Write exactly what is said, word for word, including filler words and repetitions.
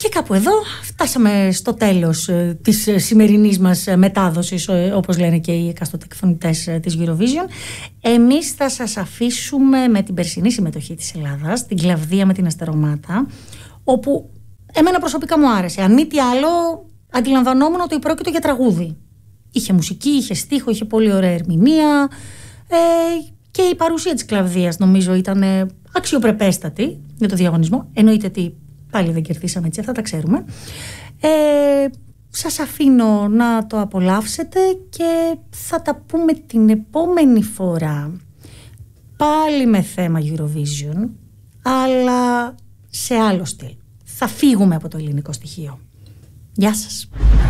Και κάπου εδώ φτάσαμε στο τέλος της σημερινής μας μετάδοσης, όπως λένε και οι εκάστοτε εκφωνητές της Eurovision. Εμείς θα σας αφήσουμε με την περσινή συμμετοχή της Ελλάδας, την Κλαβδία με την Αστερομάτα, όπου εμένα προσωπικά μου άρεσε. Αν μη τι άλλο, αντιλαμβανόμουν ότι πρόκειται για τραγούδι. Είχε μουσική, είχε στίχο, είχε πολύ ωραία ερμηνεία, ε, και η παρουσία της Κλαβδίας νομίζω ήταν αξιοπρεπέστατη για το διαγωνισμό. Εννοείται ότι πάλι δεν κερδίσαμε, έτσι, αυτά τα ξέρουμε. Ε, σας αφήνω να το απολαύσετε και θα τα πούμε την επόμενη φορά. Πάλι με θέμα Eurovision, αλλά σε άλλο στυλ. Θα φύγουμε από το ελληνικό στοιχείο. Γεια σας.